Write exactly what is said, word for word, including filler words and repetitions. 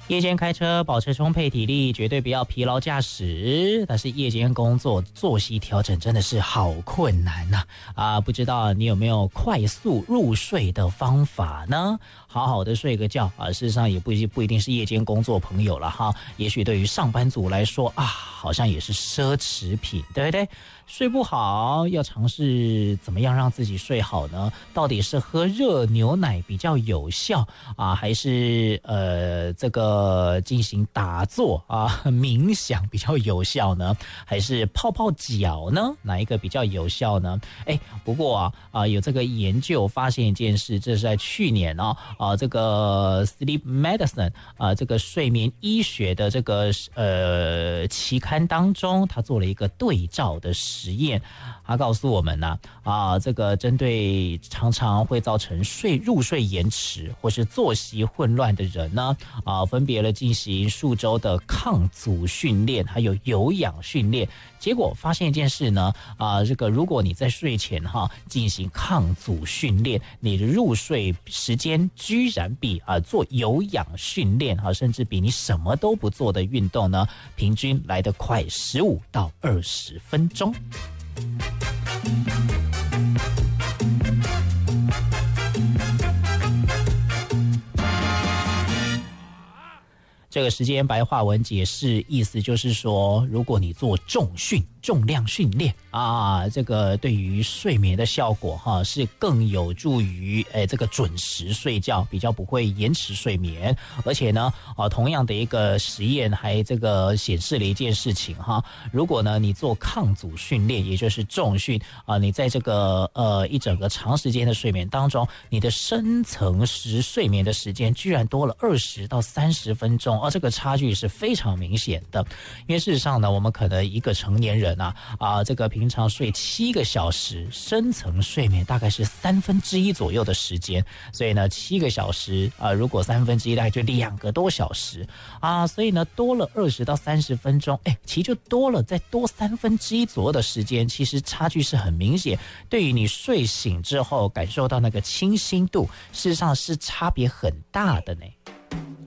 夜间开车保持充沛体力，绝对不要疲劳驾驶。但是夜间工作作息调整真的是好困难呐！啊，不知道你有没有快速入睡的方法呢？好好的睡个觉啊，事实上也不不一定是夜间工作朋友了哈。也许对于上班族来说啊，好像也是奢侈品，对不对？睡不好，要尝试怎么样让自己睡好呢？到底是喝热牛奶比较有效啊，还是呃这个进行打坐啊冥想比较有效呢？还是泡泡脚呢？哪一个比较有效呢？哎，不过啊啊有这个研究发现一件事，这是在去年哦啊这个 Sleep Medicine 啊这个睡眠医学的这个呃期刊当中，他做了一个对照的实实验，他告诉我们呢、啊，啊，这个针对常常会造成睡入睡延迟或是作息混乱的人呢，啊，分别了进行数周的抗阻训练，还有有氧训练。结果发现一件事呢，啊，这个如果你在睡前哈进行抗阻训练，你的入睡时间居然比啊做有氧训练哈，甚至比你什么都不做的运动呢，平均来得快十五到二十分钟。这个时间白话文解释意思就是说，如果你做重训、重量训练啊，这个对于睡眠的效果哈是更有助于诶这个准时睡觉，比较不会延迟睡眠。而且呢，啊同样的一个实验还这个显示了一件事情哈，如果呢你做抗阻训练，也就是重训啊，你在这个呃一整个长时间的睡眠当中，你的深层时睡眠的时间居然多了二十到三十分钟。而这个差距是非常明显的，因为事实上呢，我们可能一个成年人啊啊，这个平常睡七个小时，深层睡眠大概是三分之一左右的时间，所以呢，七个小时啊，如果三分之一大概就两个多小时啊，所以呢，多了二十到三十分钟，哎，其实就多了再多三分之一左右的时间，其实差距是很明显。对于你睡醒之后感受到那个清新度，事实上是差别很大的呢。